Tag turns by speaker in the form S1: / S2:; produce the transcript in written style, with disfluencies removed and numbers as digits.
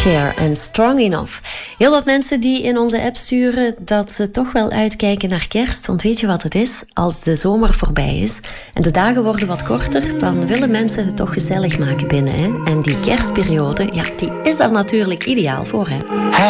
S1: Cher en Strong Enough. Heel wat mensen die in onze app sturen dat ze toch wel uitkijken naar kerst. Want weet je wat het is? Als de zomer voorbij is en de dagen worden wat korter, dan willen mensen het toch gezellig maken binnen. Hè? En die kerstperiode, ja, die is daar natuurlijk ideaal voor. Hè?